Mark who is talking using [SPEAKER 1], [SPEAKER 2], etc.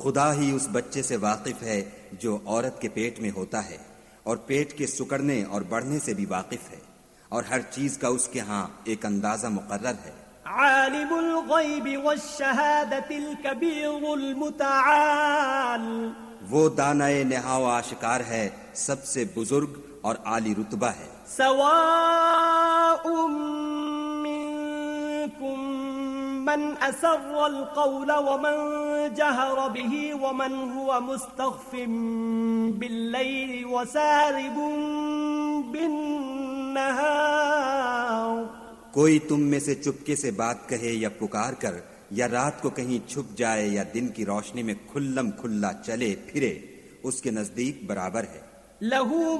[SPEAKER 1] खुदा ही उस बच्चे से वाकिफ है जो औरत के पेट में होता है और पेट के सुकड़ने और बढ़ने से भी वाकिफ है, और हर चीज का उसके यहाँ एक अंदाजा मुकर्रर है।
[SPEAKER 2] आलिमुल गैबि वश्शहादतिल कबीरुल मुतआल,
[SPEAKER 3] वो दानाए नेहाओ आशिकार है, सबसे बुजुर्ग और आली रुतबा है।
[SPEAKER 2] सवाउम मिनकुम मन असर्रल कौल वमन जहर बिही वमन हुवा मुस्तख्फिम बिल्लैलि वसारिबुम बिन्नहार।
[SPEAKER 1] कोई तुम में से चुपके से बात कहे या पुकार कर, या रात को कहीं छुप जाए या दिन की रोशनी में खुल्लम खुल्ला चले फिरे, उसके नजदीक बराबर है।
[SPEAKER 2] लहू